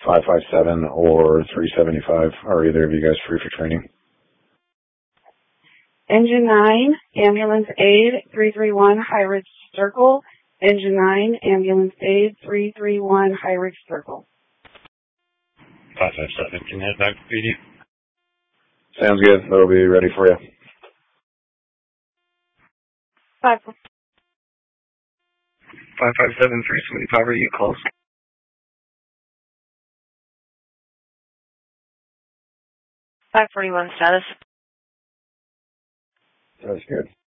557 or 375. Are either of you guys free for training? Engine 9, Ambulance Aid, 331 High Ridge Circle. Engine 9, Ambulance Aid, 331 High Ridge Circle. 557, can head back to PD. Sounds good. They'll be ready for you. 557, 375, are you close? 541 status. That's good.